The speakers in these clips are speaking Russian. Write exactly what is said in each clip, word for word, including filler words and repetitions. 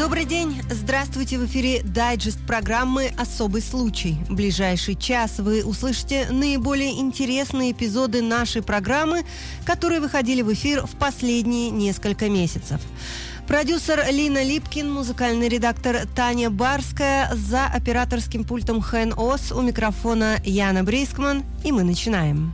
Добрый день! Здравствуйте! В эфире дайджест программы «Особый случай». В ближайший час вы услышите наиболее интересные эпизоды нашей программы, которые выходили в эфир в последние несколько месяцев. Продюсер Лина Липкин, музыкальный редактор Таня Барская, за операторским пультом Хэн Ос, у микрофона Яна Брейскман, и мы начинаем.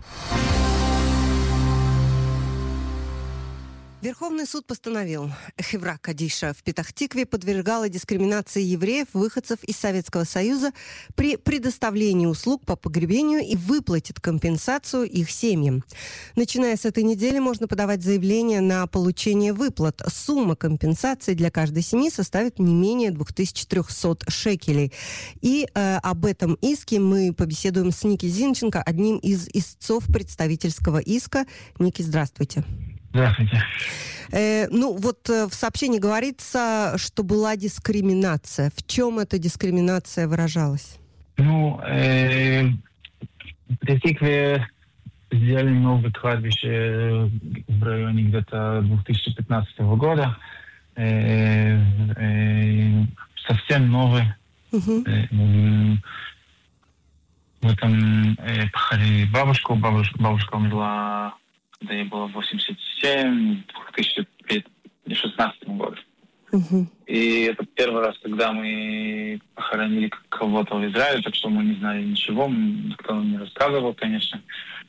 Верховный суд постановил, Хевра Кадиша в Петах-Тикве подвергала дискриминации евреев, выходцев из Советского Союза при предоставлении услуг по погребению и выплатит компенсацию их семьям. Начиная с этой недели можно подавать заявление на получение выплат. Сумма компенсации для каждой семьи составит не менее две тысячи триста шекелей. И э, об этом иске мы побеседуем с Ники Зинченко, одним из истцов представительского иска. Ники, здравствуйте. Здравствуйте. Э, ну, вот э, в сообщении говорится, что была дискриминация. В чем эта дискриминация выражалась? Ну, э, в Петах-Тикве сделали новое кладбище в районе где-то две тысячи пятнадцатого года. Э, э, совсем новый. Uh-huh. Э, в этом э, похоронили бабушку. Бабушка, бабушка умерла, когда ей было восемьдесят семь, в две тысячи шестнадцатом году. Uh-huh. И это первый раз, когда мы похоронили кого-то в Израиле, так что мы не знали ничего, никто нам не рассказывал, конечно.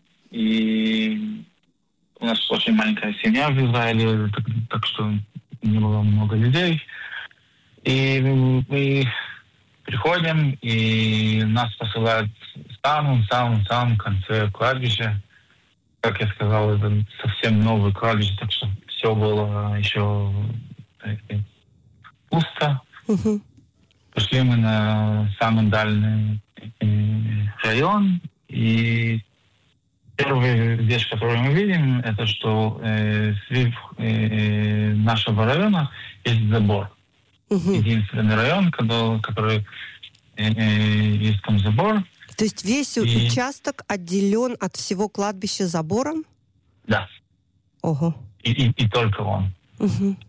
И у нас очень маленькая семья в Израиле, так, так что не было много людей. И мы приходим, и нас посылают в самом-самом-самом конце кладбища. Как я сказал, это совсем новый кладбище, так что все было еще э, пусто. Uh-huh. Пошли мы на самый дальний э, район, и первая вещь, которую мы видим, это что э, среди э, нашего района есть забор. Uh-huh. Единственный район, который, который э, э, есть там забор. То есть весь и... участок отделен от всего кладбища забором? Да. Ого. И, и, и только он. Угу.